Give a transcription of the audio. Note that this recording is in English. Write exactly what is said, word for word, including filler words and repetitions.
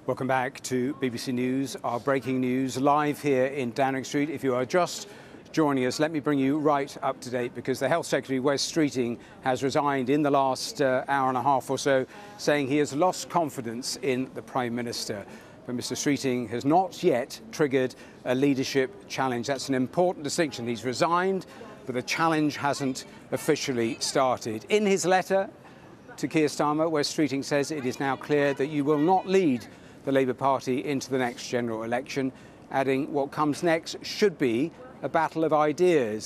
Welcome back to B B C News, our breaking news live here in Downing Street. If you are just joining us, let me bring you right up to date because the Health Secretary, Wes Streeting, has resigned in the last uh, hour and a half or so, saying he has lost confidence in the Prime Minister. But Mr Streeting has not yet triggered a leadership challenge. That's an important distinction. He's resigned, but the challenge hasn't officially started. In his letter to Keir Starmer, Wes Streeting says it is now clear that you will not lead the Labour Party into the next general election, adding what comes next should be a battle of ideas.